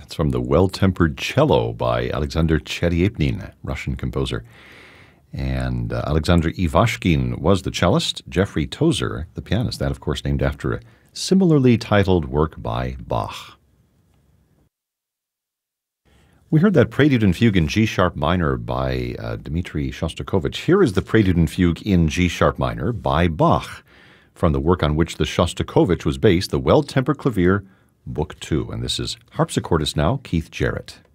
It's from the Well-Tempered Cello by Alexander Chediepnin, Russian composer. And Alexander Ivashkin was the cellist, Jeffrey Tozer, the pianist. That, of course, named after a similarly titled work by Bach. We heard that Prelude and Fugue in G-sharp minor by Dmitri Shostakovich. Here is the Prelude and Fugue in G-sharp minor by Bach, from the work on which the Shostakovich was based, the Well-Tempered Clavier, Book 2. And this is harpsichordist now, Keith Jarrett.